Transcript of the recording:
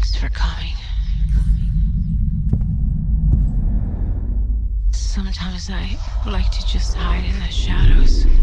Thanks for coming. Sometimes I like to just hide in the shadows.